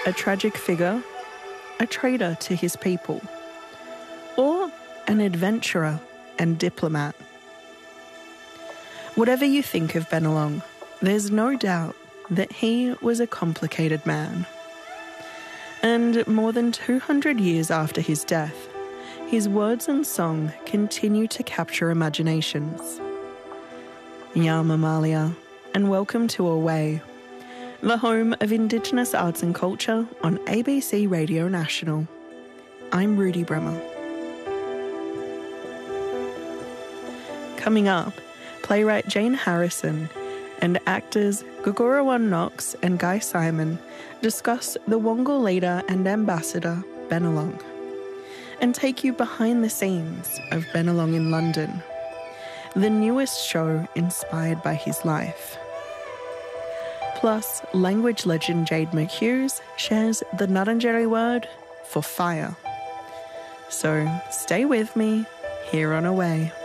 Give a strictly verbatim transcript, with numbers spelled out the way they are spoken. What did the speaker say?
a tragic figure, a traitor to his people, or an adventurer and diplomat. Whatever you think of Bennelong, there's no doubt that he was a complicated man. And more than two hundred years after his death, his words and song continue to capture imaginations. Ya Mamalia, and welcome to Away, the home of Indigenous arts and culture on A B C Radio National. I'm Rudy Bremer. Coming up, playwright Jane Harrison and actors Gugurawan Knox and Guy Simon discuss the Wongal leader and ambassador Bennelong and take you behind the scenes of Bennelong in London, the newest show inspired by his life. Plus, language legend Jade McHughes shares the Ngarrindjeri word for fire. So stay with me here on Away.